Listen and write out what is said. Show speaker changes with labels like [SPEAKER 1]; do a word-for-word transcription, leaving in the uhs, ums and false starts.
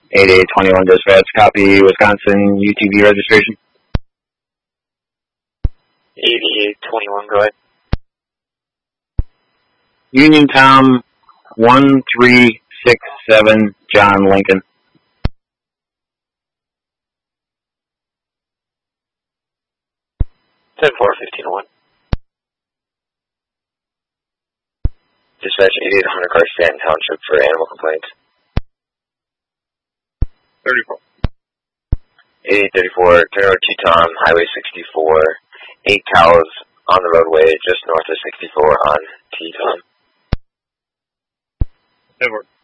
[SPEAKER 1] eighty-eight twenty-one dispatch, copy Wisconsin U T V registration.
[SPEAKER 2] eighty-eight twenty-one, go ahead.
[SPEAKER 1] Union Tom one three six seven, John Lincoln.
[SPEAKER 2] ten four fifteen one. Dispatch eighty-eight hundred car Stanton Township for animal complaints.
[SPEAKER 1] thirty-four.
[SPEAKER 2] eighty-eight thirty-four, turn over to Tom, Highway sixty-four. Eight cows on the roadway just north of sixty-four on T Tom.
[SPEAKER 1] Edward.